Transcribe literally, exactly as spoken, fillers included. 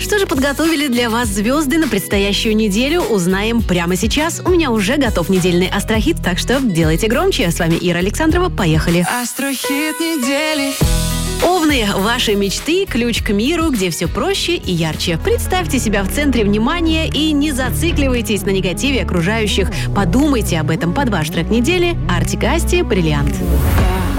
Что же подготовили для вас звезды на предстоящую неделю, узнаем прямо сейчас. У меня уже готов недельный астрохит, так что делайте громче. С вами Ира Александрова. Поехали. Астрохит недели. Овны, ваши мечты – ключ к миру, где все проще и ярче. Представьте себя в центре внимания и не зацикливайтесь на негативе окружающих. Подумайте об этом под ваш трек недели. Артик и Асти «Бриллиант».